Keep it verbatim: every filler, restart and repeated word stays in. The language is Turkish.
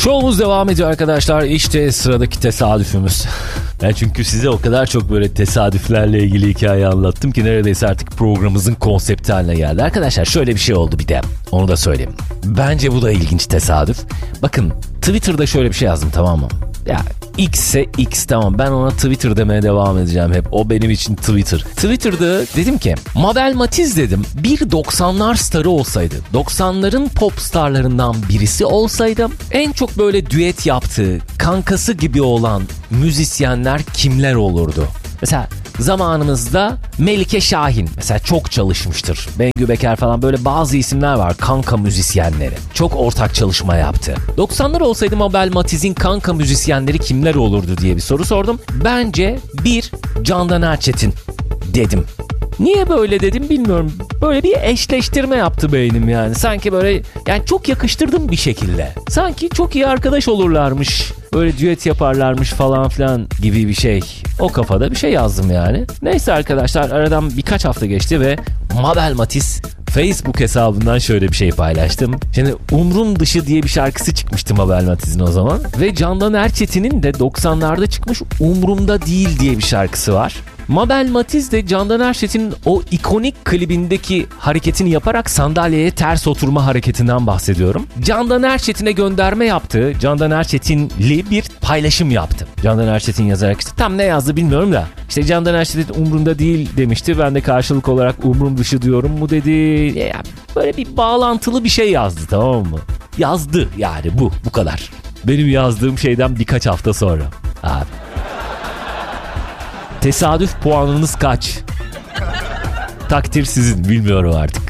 Şovumuz devam ediyor arkadaşlar. İşte sıradaki tesadüfümüz. Ben çünkü size o kadar çok böyle tesadüflerle ilgili hikaye anlattım ki neredeyse artık programımızın konsepti haline geldi. Arkadaşlar şöyle bir şey oldu bir de. Onu da söyleyeyim. Bence bu da ilginç tesadüf. Bakın Twitter'da şöyle bir şey yazdım, tamam mı? Ya X'e X, tamam, ben ona Twitter demeye devam edeceğim hep. O benim için Twitter. Twitter'da dedim ki Mabel Matiz dedim bir doksanlar starı olsaydı, doksanların pop starlarından birisi olsaydım, en çok böyle düet yaptığı, kankası gibi olan müzisyenler kimler olurdu? Mesela zamanımızda Melike Şahin mesela çok çalışmıştır. Bengü Beker falan, böyle bazı isimler var, kanka müzisyenleri. Çok ortak çalışma yaptı. doksanlar olsaydı Mabel Matiz'in kanka müzisyenleri kimler olurdu diye bir soru sordum. Bence bir Candan Erçetin dedim. Niye böyle dedim bilmiyorum. Böyle bir eşleştirme yaptı beynim yani. Sanki böyle, yani çok yakıştırdım bir şekilde. Sanki çok iyi arkadaş olurlarmış. Böyle düet yaparlarmış falan filan gibi bir şey. O kafada bir şey yazdım yani. Neyse arkadaşlar, aradan birkaç hafta geçti ve Mabel Matiz Facebook hesabından şöyle bir şey paylaştım. Şimdi Umrum Dışı diye bir şarkısı çıkmıştı Mabel Matiz'in o zaman. Ve Candan Erçetin'in de doksanlarda çıkmış Umrumda Değil diye bir şarkısı var. Mabel Matiz de Candan Erçetin'in o ikonik klibindeki hareketini yaparak sandalyeye ters oturma hareketinden bahsediyorum. Candan Erçetin'e gönderme yaptı. Candan Erçetin'li bir paylaşım yaptı. Candan Erçetin yazarak, işte tam ne yazdı bilmiyorum da, İşte Candan Erçetin umrunda değil demişti. Ben de karşılık olarak umrum dışı diyorum mu dedi. Yani böyle bir bağlantılı bir şey yazdı, tamam mı? Yazdı yani, bu bu kadar. Benim yazdığım şeyden birkaç hafta sonra. Abi. Tesadüf puanınız kaç? Takdir sizin, bilmiyorum artık.